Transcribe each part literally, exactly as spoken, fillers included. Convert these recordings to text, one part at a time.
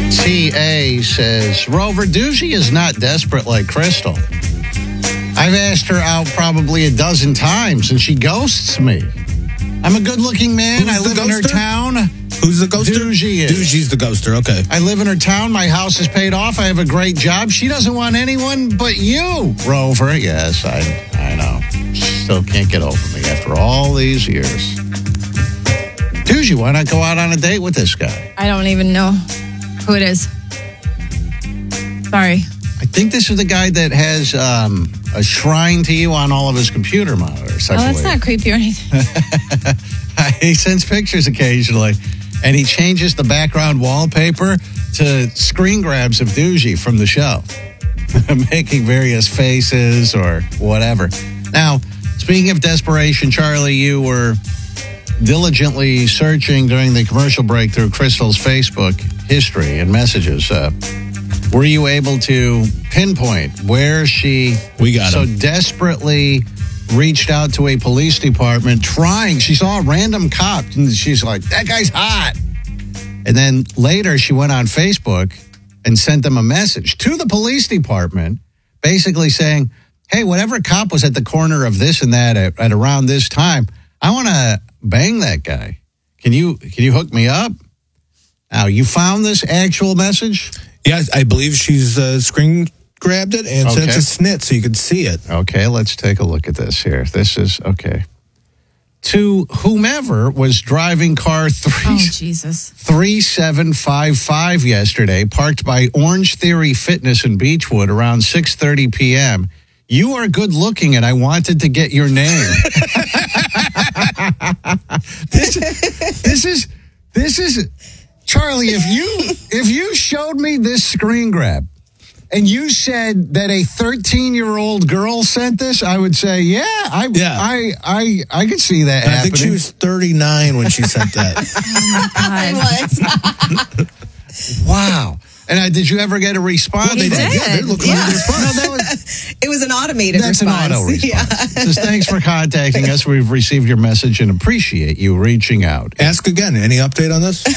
T A says, Rover, Doogie is not desperate like Crystal. I've asked her out probably a dozen times, and she ghosts me. I'm a good-looking man. Who's I live in her town. Who's the ghoster? Doogie is. Doogie's the ghoster, okay. I live in her town. My house is paid off. I have a great job. She doesn't want anyone but you, Rover. Yes, I, I know. Still can't get over me after all these years. Doogie, why not go out on a date with this guy? I don't even know who it is. Sorry. I think this is the guy that has um, a shrine to you on all of his computer monitors. Oh, that's not creepy or anything. He sends pictures occasionally, and he changes the background wallpaper to screen grabs of Doogie from the show, making various faces or whatever. Now, speaking of desperation, Charlie, you were diligently searching during the commercial break through Crystal's Facebook history and messages. Uh, were you able to pinpoint where she we got so him. desperately reached out to a police department trying? She saw a random cop and she's like, that guy's hot. And then later she went on Facebook and sent them a message to the police department basically saying, hey, whatever cop was at the corner of this and that at, at around this time, I want to bang that guy. Can you can you hook me up? Now, you found this actual message? Yeah, I believe she's uh, screen grabbed it and Okay. sent a snit so you could see it. Okay, let's take a look at this here. This is, okay. To whomever was driving car three, Oh, Jesus. three seven five five yesterday, parked by Orange Theory Fitness in Beechwood around six thirty p.m., you are good looking and I wanted to get your name. this, this is, this is, Charlie, if you, if you showed me this screen grab and you said that a thirteen-year-old girl sent this, I would say, yeah, I, Yeah. I, I, I could see that And I happening. think she was thirty-nine when she sent that. God. Wow. And uh, did you ever get a response? Well, they did. Yeah, they're looking Yeah. at the response. No, that was, It was an automated that's response. an auto response. Yeah. Says, thanks for contacting us. We've received your message and appreciate you reaching out. Ask again. Any update on this?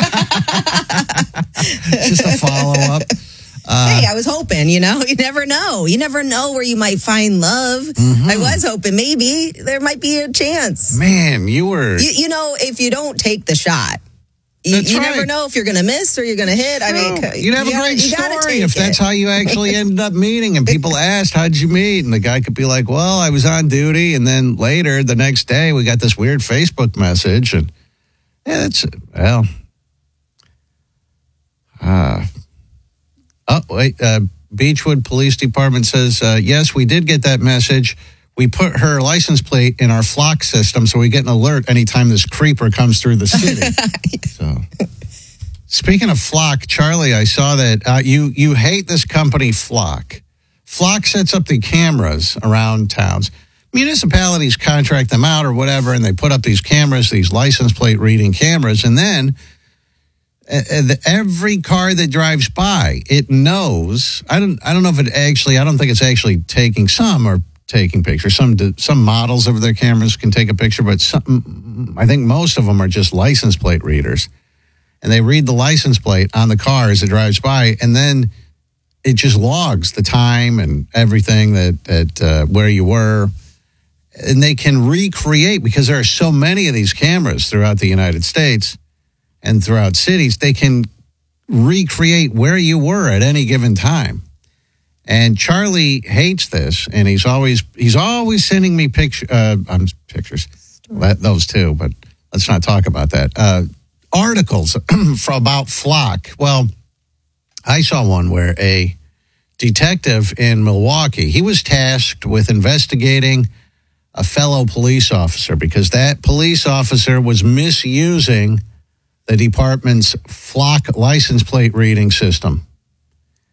Just a follow-up. Uh, Hey, I was hoping, you know, you never know. You never know where you might find love. Mm-hmm. I was hoping maybe there might be a chance. Man, you were... You, you know, if you don't take the shot, you, That's you right. never know if you're going to miss or you're going to hit. I mean, True. You'd have you a gotta- great you gotta story take if that's it. how you actually ended up meeting. And people asked, how'd you meet? And the guy could be like, well, I was on duty. And then later, the next day, we got this weird Facebook message. And yeah, it's, well, uh, oh, wait, uh, Beechwood Police Department says, uh, yes, we did get that message. We put her license plate in our flock system so we get an alert anytime this creeper comes through the city. So, speaking of Flock, Charlie, I saw that uh, you you hate this company, Flock. Flock sets up the cameras around towns. Municipalities contract them out or whatever, and they put up these cameras, these license plate reading cameras, and then uh, the, every car that drives by, it knows. I don't. I don't know if it actually. I don't think it's actually taking some or taking pictures. Some some models of their cameras can take a picture, but some, I think most of them are just license plate readers. And they read the license plate on the car as it drives by, and then it just logs the time and everything that, that uh, where you were. And they can recreate, because there are so many of these cameras throughout the United States and throughout cities, they can recreate where you were at any given time. And Charlie hates this, and he's always he's always sending me picture, uh, um, pictures, that, those too, but let's not talk about that. Uh, articles for about Flock. Well, I saw one where a detective in Milwaukee, he was tasked with investigating a fellow police officer because that police officer was misusing the department's Flock license plate reading system.